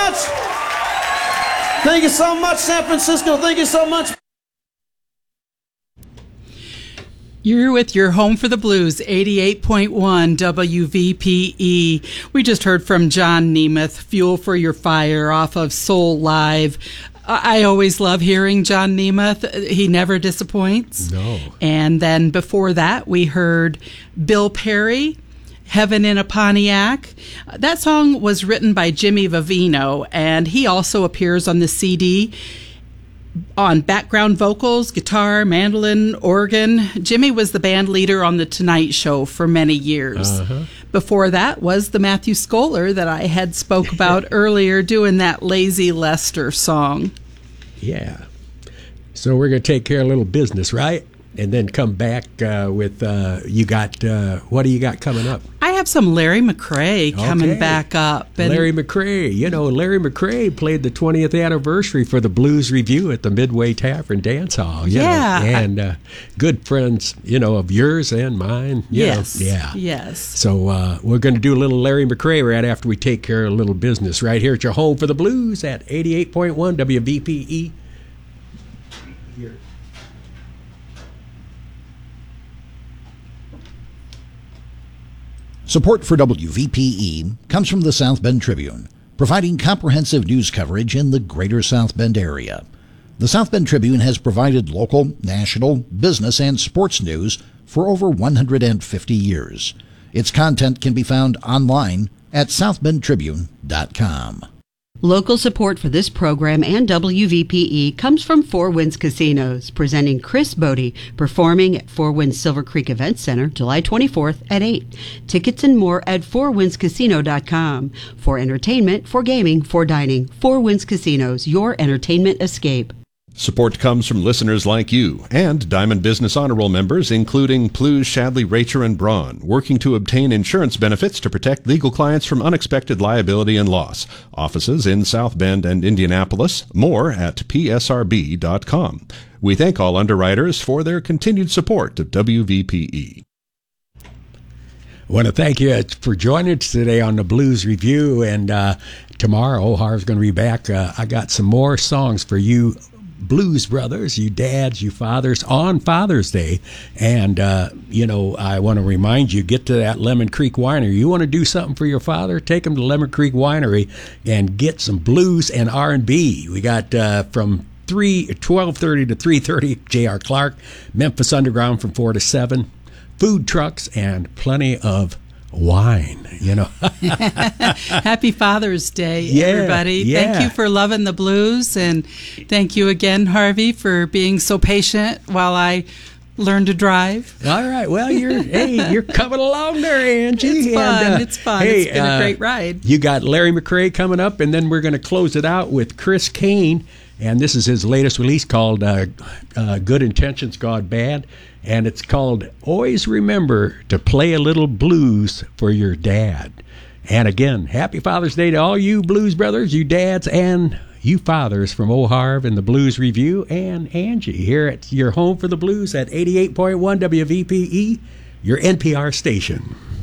much. Thank you so much, San Francisco. Thank you so much. You're with your Home for the Blues, 88.1 WVPE. We just heard from John Nemeth, Fuel for Your Fire, off of Soul Live. I always love hearing John Nemeth. He never disappoints. No. And then before that, we heard Bill Perry, Heaven in a Pontiac. That song was written by Jimmy Vivino, and he also appears on the CD on background vocals, guitar, mandolin, organ. Jimmy was the band leader on The Tonight Show for many years. Before that was the Matthew Scholar that I had spoke about earlier, doing that Lazy Lester song. Yeah. So we're going to take care of a little business, right? And then come back with, you got, what do you got coming up? I have some Larry McCray coming back up. And Larry McCray. You know, Larry McCray played the 20th anniversary for the Blues Review at the Midway Tavern Dance Hall. Yeah. And good friends, you know, of yours and mine. Yes. Yeah. Yes. So we're going to do a little Larry McCray right after we take care of a little business right here at your Home for the Blues at 88.1 WVPE. Here. Support for WVPE comes from the South Bend Tribune, providing comprehensive news coverage in the greater South Bend area. The South Bend Tribune has provided local, national, business, and sports news for over 150 years. Its content can be found online at southbendtribune.com. Local support for this program and WVPE comes from Four Winds Casinos, presenting Chris Bodie, performing at Four Winds Silver Creek Event Center, July 24th at 8. Tickets and more at fourwindscasino.com. For entertainment, for gaming, for dining, Four Winds Casinos, your entertainment escape. Support comes from listeners like you and Diamond Business Honor Roll members, including Plews, Shadley, Racher, and Braun, working to obtain insurance benefits to protect legal clients from unexpected liability and loss. Offices in South Bend and Indianapolis. More at psrb.com. We thank all underwriters for their continued support of WVPE. I want to thank you for joining us today on the Blues Review. And tomorrow, Harv's going to be back. I got some more songs for you Blues brothers, you dads, you fathers, on Father's Day. And, you know, I want to remind you, get to that Lemon Creek Winery. You want to do something for your father? Take him to Lemon Creek Winery and get some blues and R&B. We got from 12:30 to 3:30, J.R. Clark, Memphis Underground from 4 to 7, food trucks, and plenty of wine, you know. Happy Father's Day, everybody. Yeah. Thank you for loving the blues, and thank you again, Harvey, for being so patient while I learn to drive. All right. Well, you're coming along there, Angie. It's fun. And, it's fun. Hey, it's been a great ride. You got Larry McCray coming up, and then we're going to close it out with Chris Kane, and this is his latest release called Good Intentions, God Bad. And it's called Always Remember to Play a Little Blues for Your Dad. And again, happy Father's Day to all you blues brothers, you dads, and you fathers from O. Harv and the Blues Review, and Angie here at your Home for the Blues at 88.1 WVPE, your NPR station.